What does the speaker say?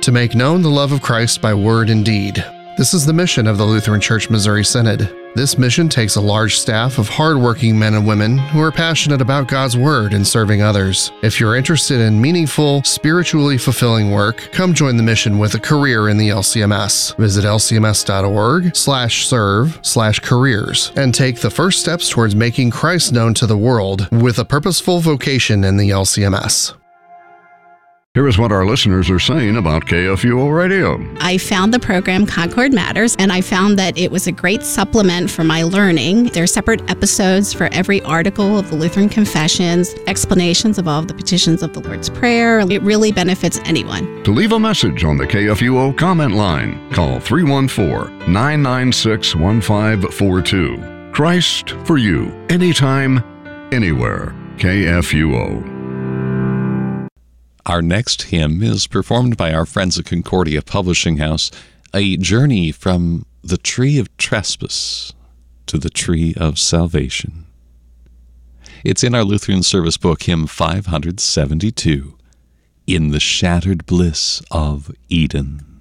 to make known the love of Christ by word and deed. This is the mission of the Lutheran Church Missouri Synod. This mission takes a large staff of hardworking men and women who are passionate about God's Word and serving others. If you're interested in meaningful, spiritually fulfilling work, come join the mission with a career in the LCMS. Visit lcms.org/serve/careers and take the first steps towards making Christ known to the world with a purposeful vocation in the LCMS. Here is what our listeners are saying about KFUO Radio. I found the program Concord Matters, and I found that it was a great supplement for my learning. There are separate episodes for every article of the Lutheran Confessions, explanations of all of the petitions of the Lord's Prayer. It really benefits anyone. To leave a message on the KFUO comment line, call 314-996-1542. Christ for you, anytime, anywhere. KFUO. Our next hymn is performed by our friends at Concordia Publishing House, a journey from the tree of trespass to the tree of salvation. It's in our Lutheran service book, hymn 572, In the Shattered Bliss of Eden.